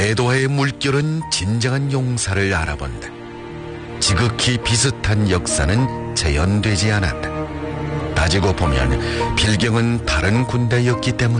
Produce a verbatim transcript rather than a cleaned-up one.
대도하의 물결은 진정한 용사를 알아본다. 지극히 비슷한 역사는 재현되지 않았다. 따지고 보면 필경은 다른 군대였기 때문이다.